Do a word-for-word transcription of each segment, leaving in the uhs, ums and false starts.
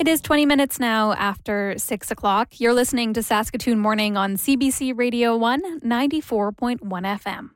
It is twenty minutes now after six o'clock. You're listening to Saskatoon Morning on C B C Radio one, ninety-four point one F M.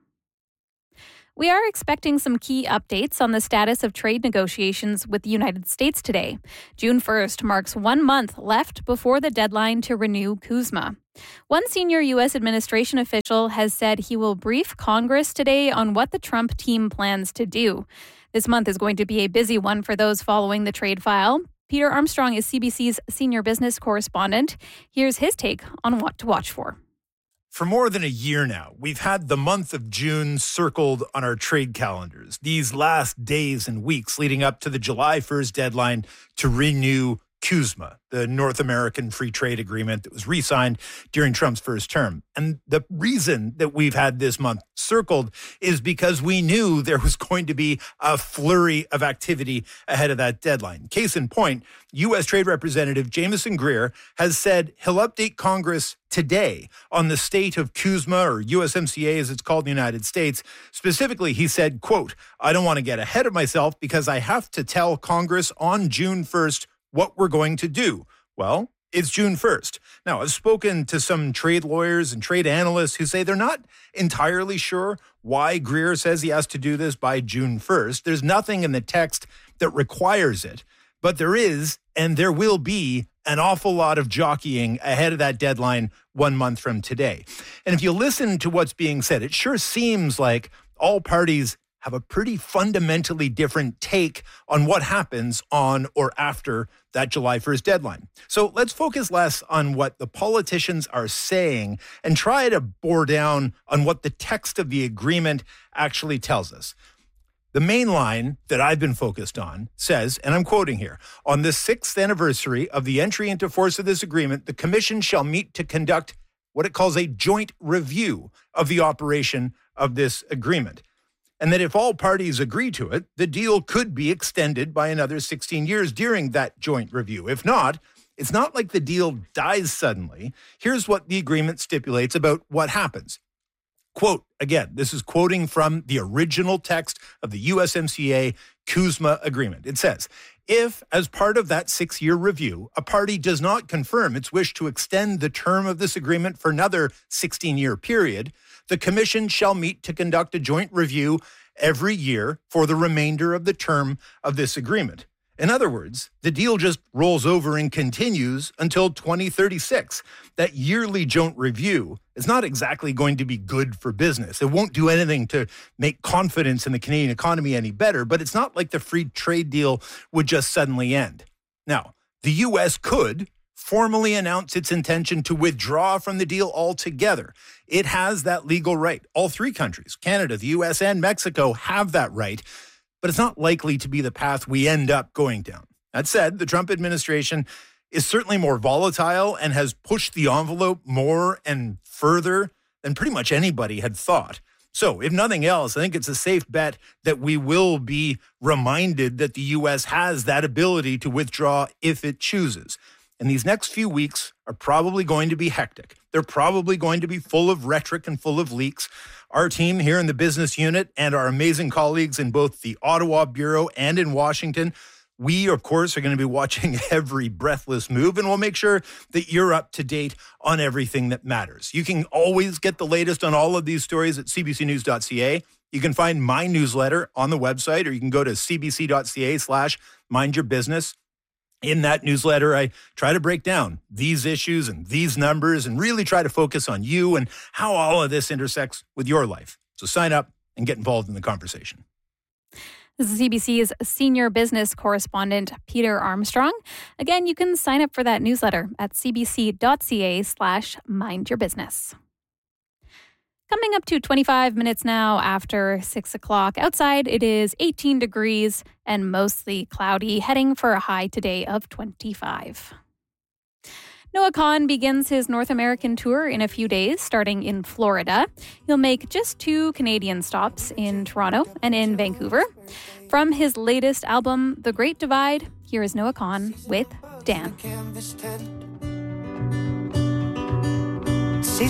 We are expecting some key updates on the status of trade negotiations with the United States today. June first marks one month left before the deadline to renew CUSMA. One senior U S administration official has said he will brief Congress today on what the Trump team plans to do. This month is going to be a busy one for those following the trade file. Peter Armstrong is C B C's senior business correspondent. Here's his take on what to watch for. For more than a year now, we've had the month of June circled on our trade calendars. These last days and weeks leading up to the July first deadline to renew CUSMA, the North American Free Trade Agreement that was re-signed during Trump's first term. And the reason that we've had this month circled is because we knew there was going to be a flurry of activity ahead of that deadline. Case in point, U S Trade Representative Jamieson Greer has said he'll update Congress today on the state of CUSMA, or U S M C A as it's called in the United States. Specifically, he said, quote, "I don't want to get ahead of myself because I have to tell Congress on June first what we're going to do." Well, it's June first. Now, I've spoken to some trade lawyers and trade analysts who say they're not entirely sure why Greer says he has to do this by June first. There's nothing in the text that requires it, but there is, and there will be, an awful lot of jockeying ahead of that deadline one month from today. And if you listen to what's being said, it sure seems like all parties have a pretty fundamentally different take on what happens on or after that July first deadline. So let's focus less on what the politicians are saying and try to bore down on what the text of the agreement actually tells us. The main line that I've been focused on says, and I'm quoting here, "On the sixth anniversary of the entry into force of this agreement, the Commission shall meet to conduct what it calls a joint review of the operation of this agreement." And that if all parties agree to it, the deal could be extended by another sixteen years during that joint review. If not, it's not like the deal dies suddenly. Here's what the agreement stipulates about what happens. Quote, again, this is quoting from the original text of the U S M C A CUSMA agreement. It says, "If, as part of that six-year review, a party does not confirm its wish to extend the term of this agreement for another sixteen-year period, the Commission shall meet to conduct a joint review every year for the remainder of the term of this agreement." In other words, the deal just rolls over and continues until twenty thirty-six. That yearly joint review is not exactly going to be good for business. It won't do anything to make confidence in the Canadian economy any better, but it's not like the free trade deal would just suddenly end. Now, the U S could formally announce its intention to withdraw from the deal altogether. It has that legal right. All three countries, Canada, the U S, and Mexico, have that right. But it's not likely to be the path we end up going down. That said, the Trump administration is certainly more volatile and has pushed the envelope more and further than pretty much anybody had thought. So, if nothing else, I think it's a safe bet that we will be reminded that the U S has that ability to withdraw if it chooses. And these next few weeks are probably going to be hectic. They're probably going to be full of rhetoric and full of leaks. Our team here in the business unit and our amazing colleagues in both the Ottawa Bureau and in Washington, we, of course, are going to be watching every breathless move, and we'll make sure that you're up to date on everything that matters. You can always get the latest on all of these stories at c b c news dot c a. You can find my newsletter on the website, or you can go to c b c dot c a slash mind your business. In that newsletter, I try to break down these issues and these numbers and really try to focus on you and how all of this intersects with your life. So sign up and get involved in the conversation. This is C B C's senior business correspondent, Peter Armstrong. Again, you can sign up for that newsletter at c b c dot c a slash mind your business. Coming up to twenty-five minutes now after six o'clock. Outside, it is eighteen degrees and mostly cloudy, heading for a high today of twenty-five. Noah Kahan begins his North American tour in a few days, starting in Florida. He'll make just two Canadian stops in Toronto and in Vancouver. From his latest album, The Great Divide, here is Noah Kahan with Dan.